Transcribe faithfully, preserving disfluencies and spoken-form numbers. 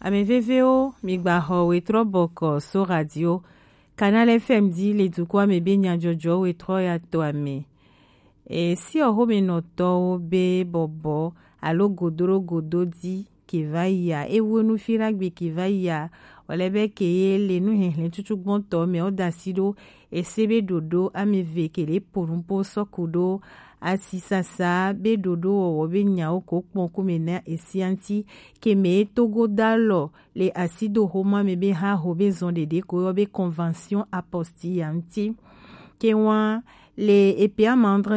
Ame veveo migbaho wetro boko so radio. Canal F M di le dukwa me be nyajojo wetro ya to ame. E si oho me noto be bobo alo godoro godo di kivaya e wonu firagbe kivaya olebe keye le nu henhle tutugbon to me odasido e sebe dodo ame ve kele porumpo sokudo asisasa be dodo owo be nyao ko pon kumena esianti ke me togo dalo le asido homa me be ha ho be zonde de ko be convention apostille anti ke wa le epia mandre